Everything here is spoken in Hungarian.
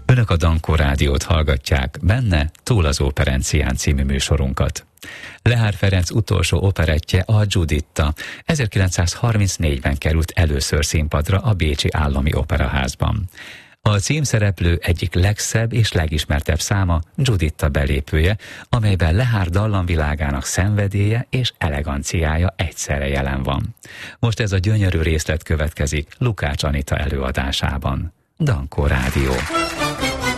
Önök a Dankó Rádiót hallgatják, benne Túl az Operencián című műsorunkat. Lehár Ferenc utolsó operettje, a Giuditta 1934-ben került először színpadra a Bécsi Állami Operaházban. A címszereplő egyik legszebb és legismertebb száma Giuditta belépője, amelyben Lehár dallamvilágának szenvedélye és eleganciája egyszerre jelen van. Most ez a gyönyörű részlet következik Lukács Anita előadásában. Dankó Rádió.